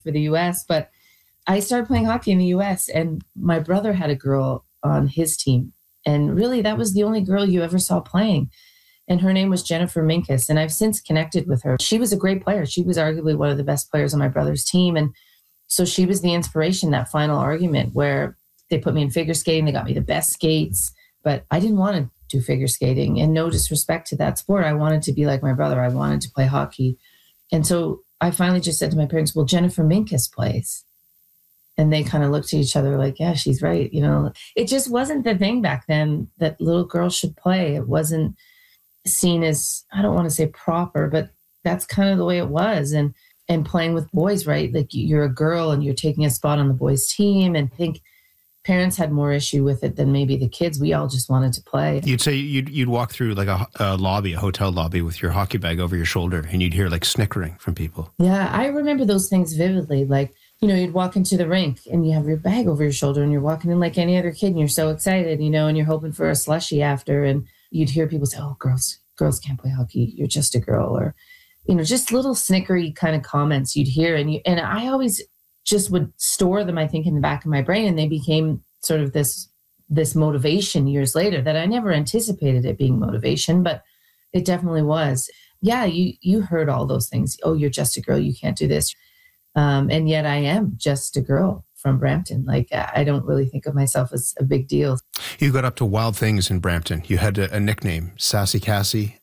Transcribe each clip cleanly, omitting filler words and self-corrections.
for the US. But I started playing hockey in the US, and my brother had a girl on his team. And really, that was the only girl you ever saw playing. And her name was Jennifer Minkus. And I've since connected with her. She was a great player. She was arguably one of the best players on my brother's team. And so she was the inspiration, that final argument where they put me in figure skating. They got me the best skates, but I didn't want to do figure skating. And no disrespect to that sport. I wanted to be like my brother. I wanted to play hockey. And so I finally just said to my parents, well, Jennifer Minkus plays. And they kind of looked at each other like, yeah, she's right. You know, it just wasn't the thing back then that little girls should play. It wasn't seen as, I don't want to say proper, but that's kind of the way it was. And playing with boys, right? Like you're a girl and you're taking a spot on the boys' team. And I think parents had more issue with it than maybe the kids. We all just wanted to play. You'd say you'd walk through like a lobby, a hotel lobby with your hockey bag over your shoulder, and you'd hear like snickering from people. Yeah, I remember those things vividly. Like, you know, you'd walk into the rink and you have your bag over your shoulder and you're walking in like any other kid and you're so excited, you know, and you're hoping for a slushie after. And you'd hear people say, oh, girls can't play hockey. You're just a girl. Or, you know, just little snickery kind of comments you'd hear. And I always just would store them, I think, in the back of my brain. And they became sort of this motivation years later that I never anticipated it being motivation, but it definitely was. Yeah, you heard all those things. Oh, you're just a girl. You can't do this. And yet I am just a girl from Brampton. Like, I don't really think of myself as a big deal. You got up to wild things in Brampton. You had a nickname, Sassy Cassie.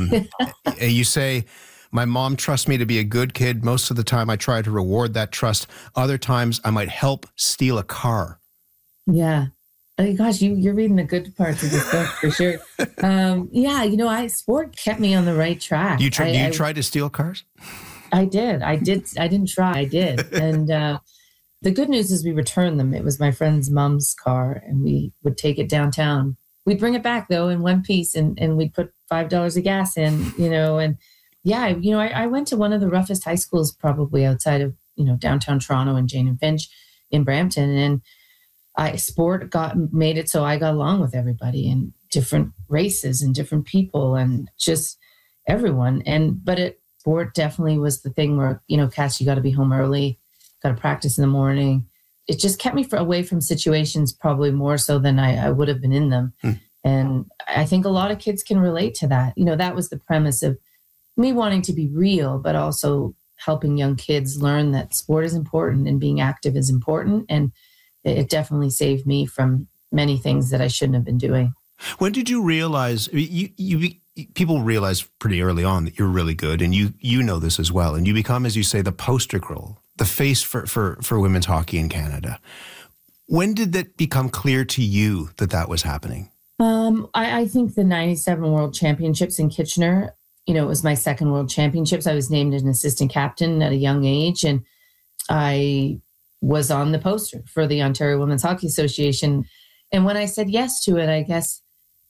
You say, my mom trusts me to be a good kid. Most of the time I try to reward that trust. Other times I might help steal a car. Yeah. Oh, gosh, you're reading the good parts of this book for sure. Yeah, you know, sport kept me on the right track. You tried to steal cars? I did. I didn't try. I did. And the good news is we returned them. It was my friend's mom's car, and we would take it downtown. We'd bring it back, though, in one piece, and we'd put $5 of gas in, you know. And yeah, you know, I went to one of the roughest high schools probably outside of, you know, downtown Toronto and Jane and Finch in Brampton. And sport made it so I got along with everybody and different races and different people and just everyone. But sport definitely was the thing where, you know, Cass, you got to be home early, got to practice in the morning. It just kept me away from situations probably more so than I would have been in them. And I think a lot of kids can relate to that. You know, that was the premise of me wanting to be real, but also helping young kids learn that sport is important and being active is important. And it definitely saved me from many things that I shouldn't have been doing. When did you realize, people realize pretty early on that you're really good, and you know this as well, and you become, as you say, the poster girl, the face for women's hockey in Canada. When did that become clear to you that was happening? I think the 97 World Championships in Kitchener, you know, it was my second World Championships. I was named an assistant captain at a young age, and I was on the poster for the Ontario Women's Hockey Association. And when I said yes to it, I guess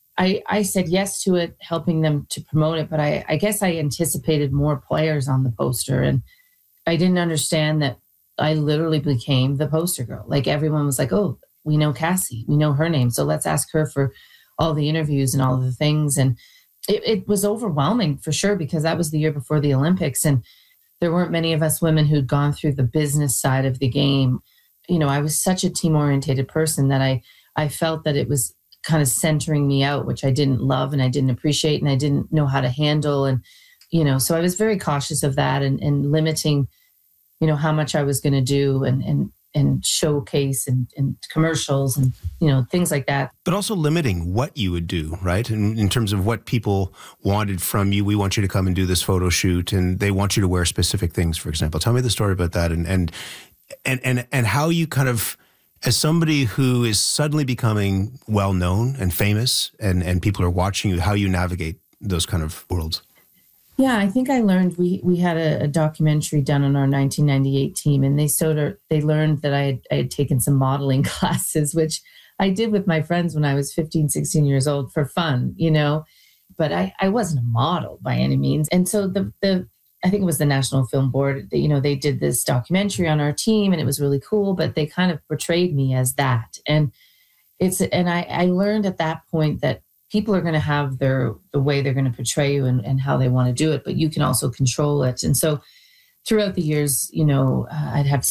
I said yes to it, helping them to promote it. But I guess I anticipated more players on the poster. And I didn't understand that I literally became the poster girl. Like everyone was like, oh, we know Cassie, we know her name. So let's ask her for all the interviews and all of the things. And it was overwhelming for sure, because that was the year before the Olympics. And there weren't many of us women who'd gone through the business side of the game. You know, I was such a team-orientated person that I felt that it was kind of centering me out, which I didn't love and I didn't appreciate and I didn't know how to handle. And, you know, so I was very cautious of that and limiting, you know, how much I was going to do and showcase and commercials and, you know, things like that. But also limiting what you would do, right? In terms of what people wanted from you. We want you to come and do this photo shoot, and they want you to wear specific things, for example. Tell me the story about that and how you kind of, as somebody who is suddenly becoming well-known and famous and people are watching you, how you navigate those kind of worlds. Yeah, I think I learned, we had a documentary done on our 1998 team, and they learned that I had taken some modeling classes, which I did with my friends when I was 15, 16 years old for fun, you know, but I wasn't a model by any means. And so I think it was the National Film Board, you know, they did this documentary on our team and it was really cool, but they kind of portrayed me as that. And I learned at that point that people are going to have the way they're going to portray you and how they want to do it, but you can also control it. And so throughout the years, I'd have